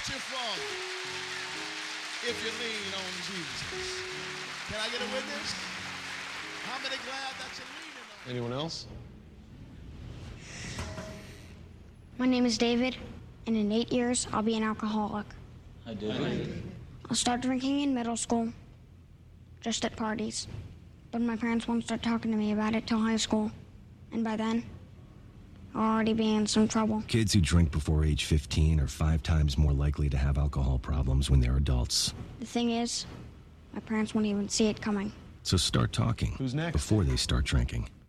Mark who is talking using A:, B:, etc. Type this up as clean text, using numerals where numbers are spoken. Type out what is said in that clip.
A: get you from if you lean on Jesus? Can I get a witness? How many glad that you're leaning on?
B: Anyone else?
C: My name is David, and in 8 years, I'll be an alcoholic.
D: Hi, David.
C: I'll start drinking in middle school, just at parties. But my parents won't start talking to me about it till high school. And by then, I'll already be in some trouble.
E: Kids who drink before age 15 are 5 times more likely to have alcohol problems when they're adults.
C: The thing is, my parents won't even see it coming.
E: So start talking
B: Who's next?
E: before they start drinking.